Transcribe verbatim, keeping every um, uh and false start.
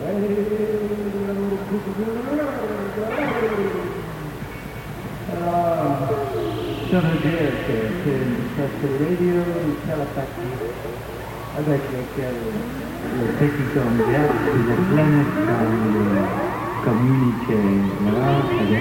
Alors, ça veut dire que c'est une sorte de radio télépathique avec laquelle le petit homme vert de la planète communiquer là avec